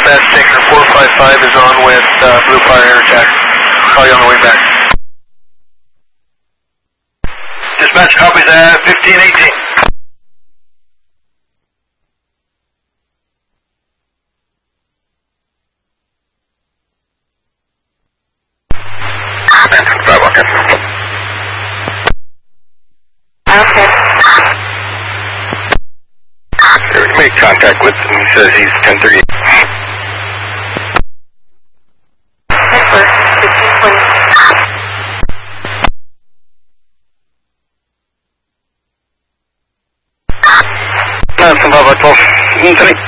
dispatch, Tanker 455 is on with Blue Fire Air Attack. Call you on the way back. Dispatch copies at 1518. Bravo, okay. Okay. Make contact with him. He says he's 1030. Network 1520. Bravo, 12.